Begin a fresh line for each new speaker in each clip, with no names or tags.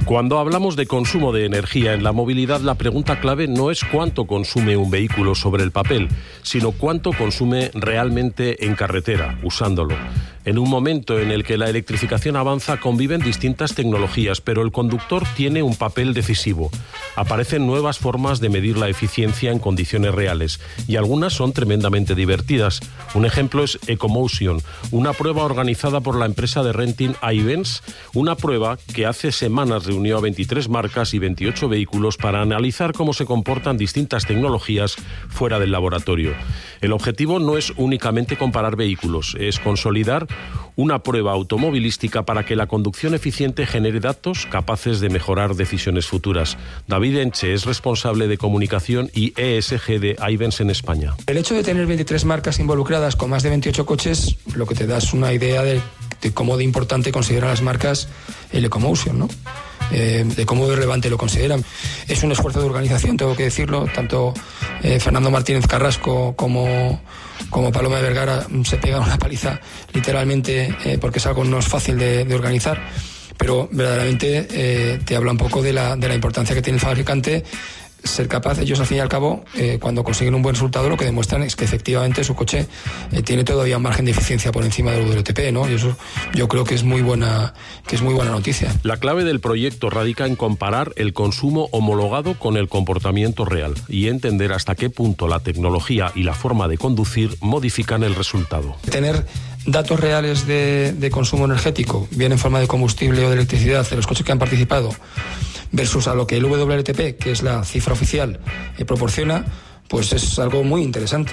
Cuando hablamos de consumo de energía en la movilidad, la pregunta clave no es cuánto consume un vehículo sobre el papel, sino cuánto consume realmente en carretera, usándolo. En un momento en el que la electrificación avanza, conviven distintas tecnologías, pero el conductor tiene un papel decisivo. Aparecen nuevas formas de medir la eficiencia en condiciones reales, y algunas son tremendamente divertidas. Un ejemplo es Ecomotion, una prueba organizada por la empresa de renting Ayvens, una prueba que hace semanas reunió a 23 marcas y 28 vehículos para analizar cómo se comportan distintas tecnologías fuera del laboratorio. El objetivo no es únicamente comparar vehículos, es consolidar una prueba automovilística para que la conducción eficiente genere datos capaces de mejorar decisiones futuras. David Enche es responsable de comunicación y ESG de Ayvens en España.
El hecho de tener 23 marcas involucradas con más de 28 coches, lo que te da es una idea de cómo de importante consideran las marcas el Ecomotion, ¿no? De cómo de relevante lo consideran. Es un esfuerzo de organización, tengo que decirlo. Tanto Fernando Martínez Carrasco como Paloma de Vergara se pegan una paliza literalmente porque es algo no es fácil de organizar, pero verdaderamente te habla un poco de la importancia que tiene el fabricante ser capaz. Ellos al fin y al cabo cuando consiguen un buen resultado lo que demuestran es que efectivamente su coche tiene todavía un margen de eficiencia por encima del WLTP, ¿no? Y eso yo creo que es muy buena noticia.
La clave del proyecto radica en comparar el consumo homologado con el comportamiento real y entender hasta qué punto la tecnología y la forma de conducir modifican el resultado.
Tener datos reales de consumo energético, bien en forma de combustible o de electricidad, de los coches que han participado, versus a lo que el WLTP, que es la cifra oficial, proporciona, pues es algo muy interesante.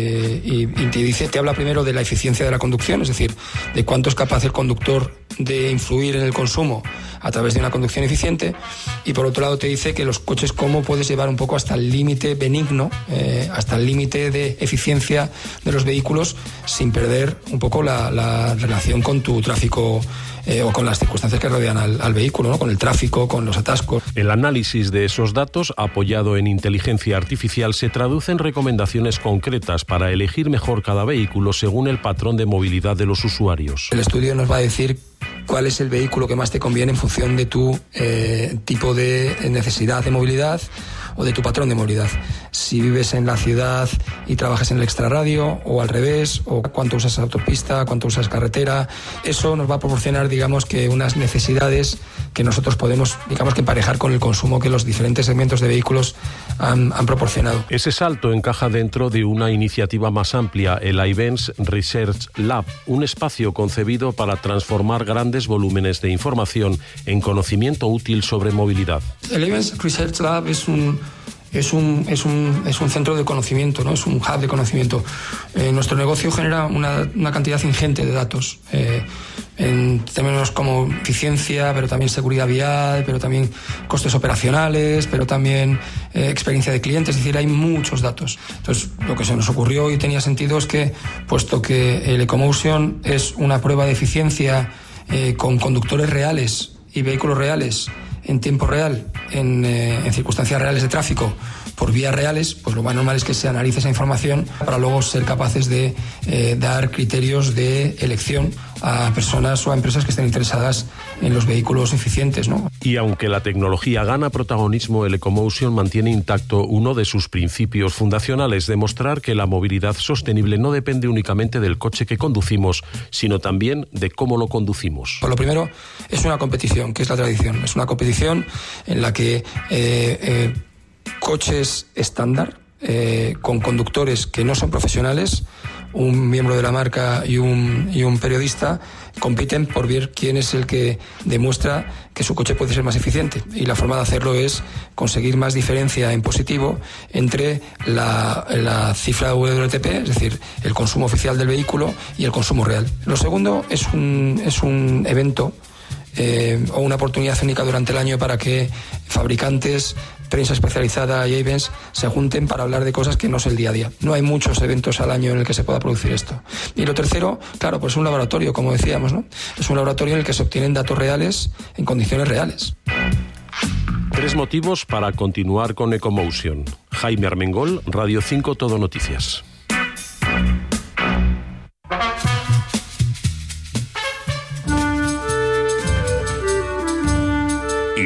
Y te habla primero de la eficiencia de la conducción, es decir, de cuánto es capaz el conductor de influir en el consumo a través de una conducción eficiente, y por otro lado te dice que los coches cómo puedes llevar un poco hasta el límite benigno, hasta el límite de eficiencia de los vehículos sin perder un poco la relación con tu tráfico o con las circunstancias que rodean al vehículo, ¿no? Con el tráfico, con los atascos.
El análisis de esos datos, apoyado en inteligencia artificial, se traduce en recomendaciones concretas para elegir mejor cada vehículo según el patrón de movilidad de los usuarios.
El estudio nos va a decir cuál es el vehículo que más te conviene en función de tu tipo de necesidad de movilidad o de tu patrón de movilidad. Si vives en la ciudad y trabajas en el extrarradio, o al revés, o cuánto usas autopista, cuánto usas carretera. Eso nos va a proporcionar, digamos, que unas necesidades que nosotros podemos, digamos, que emparejar con el consumo que los diferentes segmentos de vehículos han proporcionado.
Ese salto encaja dentro de una iniciativa más amplia, el Ayvens Research Lab, un espacio concebido para transformar grandes volúmenes de información en conocimiento útil sobre movilidad.
El Ayvens Research Lab es un centro de conocimiento, ¿no? Es un hub de conocimiento. Nuestro negocio genera una cantidad ingente de datos en términos como eficiencia, pero también seguridad vial, pero también costes operacionales, pero también experiencia de cliente. Es decir, hay muchos datos. Entonces, lo que se nos ocurrió y tenía sentido es que, puesto que el Ecomotion es una prueba de eficiencia con conductores reales y vehículos reales en tiempo real, en circunstancias reales de tráfico, por vías reales, pues lo más normal es que se analice esa información para luego ser capaces de dar criterios de elección a personas o a empresas que estén interesadas en los vehículos eficientes, ¿no?
Y aunque la tecnología gana protagonismo, el Ecomotion mantiene intacto uno de sus principios fundacionales: demostrar que la movilidad sostenible no depende únicamente del coche que conducimos, sino también de cómo lo conducimos.
Por lo primero, es una competición, que es la tradición. Es una competición en la que coches estándar, con conductores que no son profesionales, un miembro de la marca y un periodista, compiten por ver quién es el que demuestra que su coche puede ser más eficiente. Y la forma de hacerlo es conseguir más diferencia en positivo entre la cifra de WLTP, es decir, el consumo oficial del vehículo, y el consumo real. Lo segundo es un evento o una oportunidad única durante el año para que fabricantes, prensa especializada y Ayvens se junten para hablar de cosas que no es el día a día. No hay muchos eventos al año en el que se pueda producir esto. Y lo tercero, claro, pues es un laboratorio, como decíamos, ¿no? Es un laboratorio en el que se obtienen datos reales en condiciones reales.
3 motivos para continuar con Ecomotion. Jaime Armengol, Radio 5 Todo Noticias.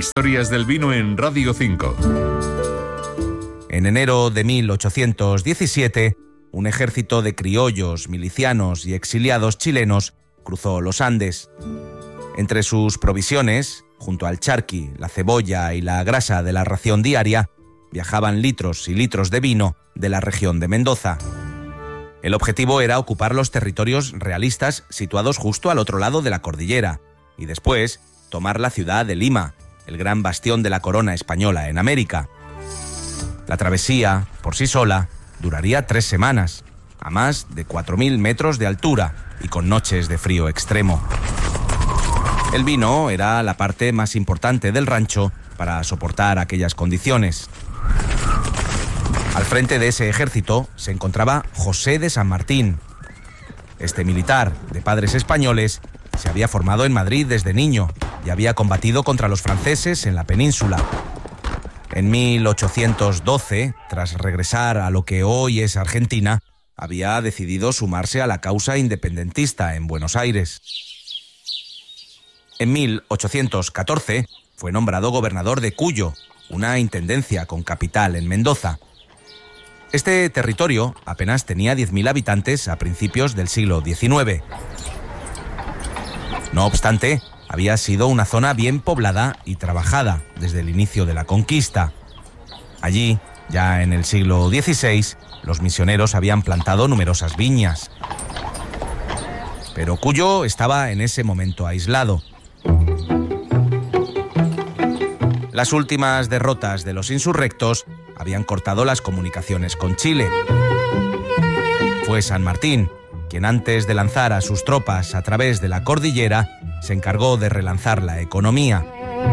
Historias del vino en Radio 5.
En enero de 1817, un ejército de criollos, milicianos y exiliados chilenos cruzó los Andes. Entre sus provisiones, junto al charqui, la cebolla y la grasa de la ración diaria, viajaban litros y litros de vino de la región de Mendoza. El objetivo era ocupar los territorios realistas situados justo al otro lado de la cordillera y después tomar la ciudad de Lima, el gran bastión de la corona española en América. La travesía, por sí sola, duraría 3 semanas, a más de 4.000 metros de altura y con noches de frío extremo. El vino era la parte más importante del rancho para soportar aquellas condiciones. Al frente de ese ejército se encontraba José de San Martín. Este militar, de padres españoles, se había formado en Madrid desde niño y había combatido contra los franceses en la península. En 1812, tras regresar a lo que hoy es Argentina, había decidido sumarse a la causa independentista en Buenos Aires. En 1814 fue nombrado gobernador de Cuyo, una intendencia con capital en Mendoza. Este territorio apenas tenía 10.000 habitantes a principios del siglo XIX. No obstante, había sido una zona bien poblada y trabajada desde el inicio de la conquista. Allí, ya en el siglo XVI, los misioneros habían plantado numerosas viñas. Pero Cuyo estaba en ese momento aislado. Las últimas derrotas de los insurrectos habían cortado las comunicaciones con Chile. Fue San Martín quien, antes de lanzar a sus tropas a través de la cordillera, se encargó de relanzar la economía.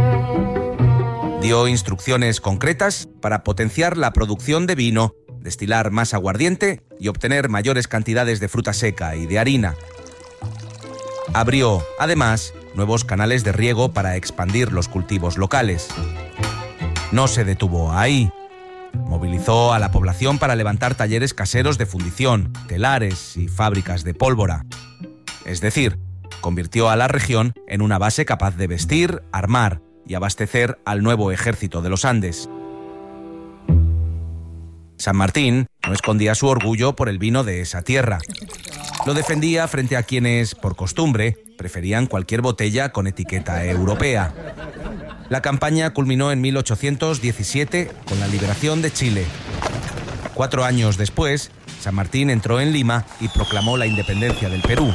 Dio instrucciones concretas para potenciar la producción de vino, destilar más aguardiente y obtener mayores cantidades de fruta seca y de harina. Abrió, además, nuevos canales de riego para expandir los cultivos locales. No se detuvo ahí. Movilizó a la población para levantar talleres caseros de fundición, telares y fábricas de pólvora. Es decir, convirtió a la región en una base capaz de vestir, armar y abastecer al nuevo ejército de los Andes. San Martín no escondía su orgullo por el vino de esa tierra. Lo defendía frente a quienes, por costumbre, preferían cualquier botella con etiqueta europea. La campaña culminó en 1817 con la liberación de Chile. 4 años después, San Martín entró en Lima y proclamó la independencia del Perú.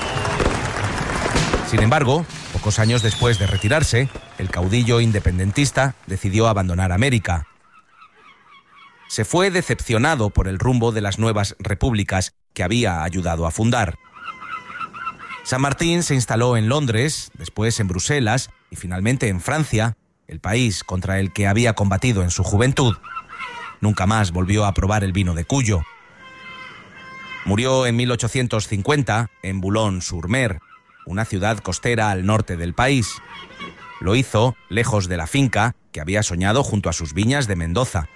Sin embargo, pocos años después de retirarse, el caudillo independentista decidió abandonar América. Se fue decepcionado por el rumbo de las nuevas repúblicas que había ayudado a fundar. San Martín se instaló en Londres, después en Bruselas y finalmente en Francia, el país contra el que había combatido en su juventud. Nunca más volvió a probar el vino de Cuyo. Murió en 1850 en Boulogne-sur-Mer, una ciudad costera al norte del país. Lo hizo lejos de la finca que había soñado junto a sus viñas de Mendoza.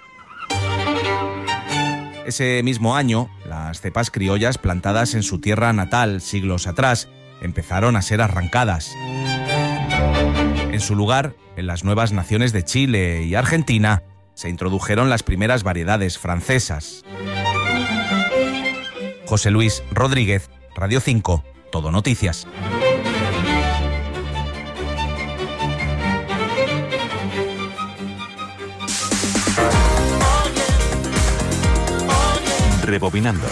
Ese mismo año, las cepas criollas plantadas en su tierra natal siglos atrás empezaron a ser arrancadas. En su lugar, en las nuevas naciones de Chile y Argentina, se introdujeron las primeras variedades francesas. José Luis Rodríguez, Radio 5, Todo Noticias.
Rebobinando.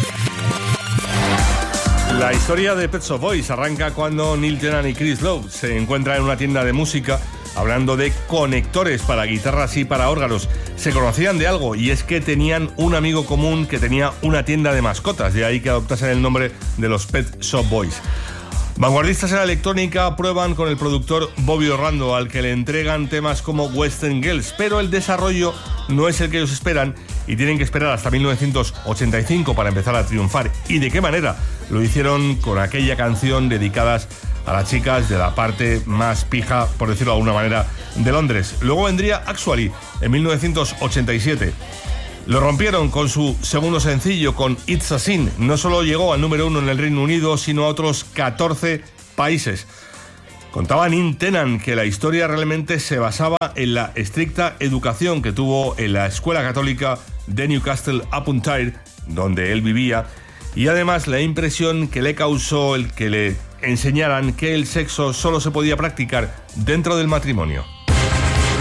La historia de Pet Shop Boys arranca cuando Neil Tennant y Chris Lowe se encuentran en una tienda de música hablando de conectores para guitarras y para órganos. Se conocían de algo, y es que tenían un amigo común que tenía una tienda de mascotas, de ahí que adoptasen el nombre de los Pet Shop Boys. Vanguardistas en la electrónica prueban con el productor Bobby Orlando, al que le entregan temas como Western Girls, pero el desarrollo no es el que ellos esperan y tienen que esperar hasta 1985 para empezar a triunfar. ¿Y de qué manera? Lo hicieron con aquella canción dedicadas a las chicas de la parte más pija, por decirlo de alguna manera, de Londres. Luego vendría Actually, en 1987. Lo rompieron con su segundo sencillo, con It's a Sin. No solo llegó al número 1 en el Reino Unido, sino a otros 14 países. Contaba Neil Tennant que la historia realmente se basaba en la estricta educación que tuvo en la escuela católica de Newcastle upon Tyre, donde él vivía, y además la impresión que le causó el que le enseñaran que el sexo solo se podía practicar dentro del matrimonio.